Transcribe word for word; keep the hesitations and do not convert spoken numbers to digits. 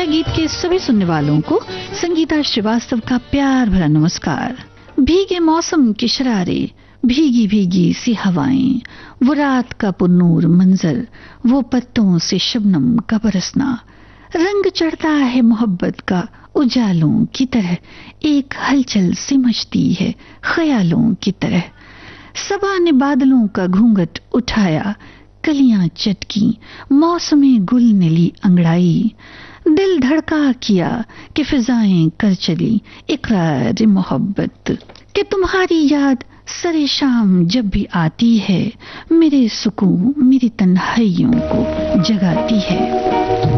India गीत के सभी सुनने वालों को संगीता श्रीवास्तव का प्यार भरा नमस्कार। भीगे मौसम की शरारे, भीगी भीगी सी हवाएं, वो रात का पुन्नूर मंजर, वो पत्तों से शबनम का बरसना, रंग चढ़ता है मोहब्बत का उजालों की तरह, एक हलचल सिमटती है ख्यालों की तरह। सबा ने बादलों का घूंघट उठाया, कलियां चटकी, मौसमी गुल ने ली अंगड़ाई, दिल धड़का किया कि फिजाएं कर चली इकरार मोहब्बत, कि तुम्हारी याद सरे शाम जब भी आती है, मेरे सुकून मेरी तन्हाइयों को जगाती है।